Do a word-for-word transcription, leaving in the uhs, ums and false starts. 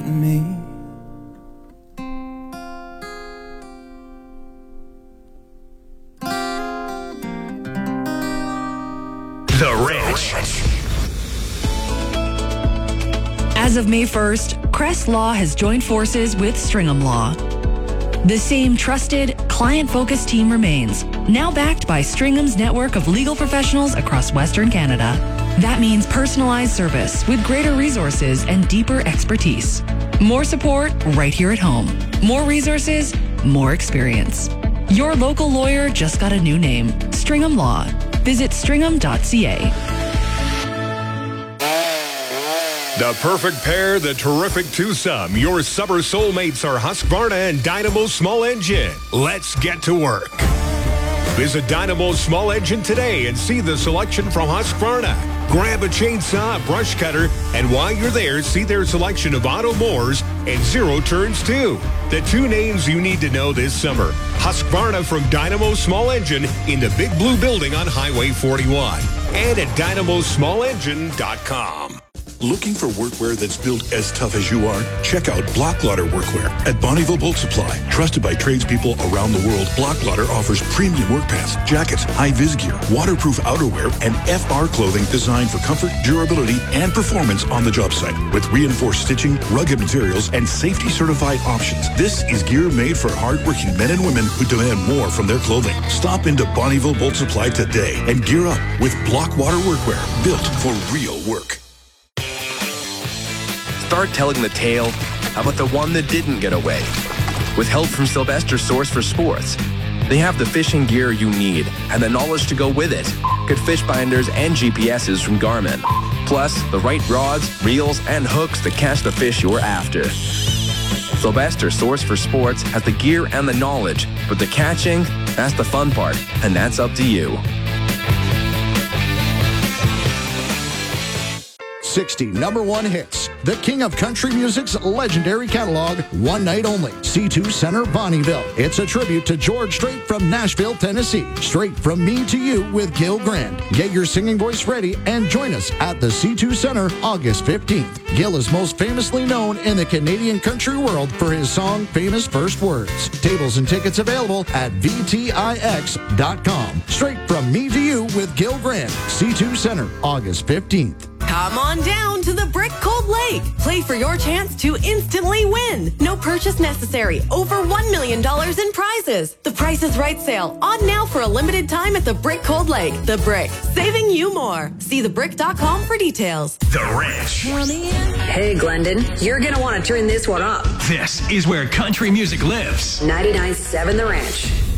me. The Ranch. As of May first, Crest Law has joined forces with Stringham Law. The same trusted, client-focused team remains, now backed by Stringham's network of legal professionals across Western Canada. That means personalized service with greater resources and deeper expertise. More support right here at home. More resources, more experience. Your local lawyer just got a new name, Stringham Law. Visit stringham dot c a. The perfect pair, the terrific twosome. Your summer soulmates are Husqvarna and Dynamo Small Engine. Let's get to work. Visit Dynamo Small Engine today and see the selection from Husqvarna. Grab a chainsaw, brush cutter, and while you're there, see their selection of auto mowers and zero turns too. The two names you need to know this summer. Husqvarna from Dynamo Small Engine in the Big Blue Building on Highway forty-one and at dynamo small engine dot com. Looking for workwear that's built as tough as you are? Check out Block Lotter Workwear at Bonneville Boat Supply. Trusted by tradespeople around the world, Block Lotter offers premium work pants, jackets, high-vis gear, waterproof outerwear, and F R clothing designed for comfort, durability, and performance on the job site. With reinforced stitching, rugged materials, and safety-certified options, this is gear made for hard-working men and women who demand more from their clothing. Stop into Bonneville Boat Supply today and gear up with Block Water Workwear, built for real work. Start telling the tale about the one that didn't get away. With help from Sylvester Source for Sports, they have the fishing gear you need and the knowledge to go with it. Get fish binders and G P S's from Garmin. Plus, the right rods, reels, and hooks to catch the fish you're after. Sylvester Source for Sports has the gear and the knowledge, but the catching, that's the fun part, and that's up to you. sixty number one hits. The king of country music's legendary catalog, one night only. C two Center, Bonnieville. It's a tribute to George Strait from Nashville, Tennessee. Straight from me to you with Gil Grand. Get your singing voice ready and join us at the C two Center August fifteenth. Gil is most famously known in the Canadian country world for his song Famous First Words. Tables and tickets available at v t i x dot com. Straight from me to you with Gil Grand. C two Center, August fifteenth. Come on down to the Brick Cold Lake. Play for your chance to instantly win. No purchase necessary. Over one million dollars in prizes. The Price is Right sale on now for a limited time at the Brick Cold Lake. The Brick, saving you more. See the brick dot com for details. The Ranch. Hey, Glendon, you're going to want to turn this one up. This is where country music lives. ninety-nine point seven The Ranch.